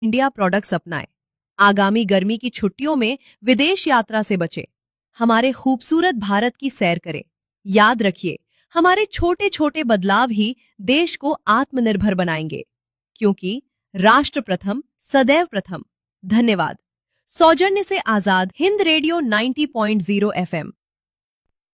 India products अपनाएं। आगामी गर्मी की छुट्टियों में विदेश यात्रा से बचें। हमारे खूबसूरत भारत की सैर करें। याद रखिए, हमारे छोटे छोटे बदलाव ही देश को आत्मनिर्भर बनाएंगे, क्योंकि राष्ट्र प्रथम सदैव प्रथम। धन्यवाद। सौजन्य से आजाद हिंद रेडियो 90.0 FM।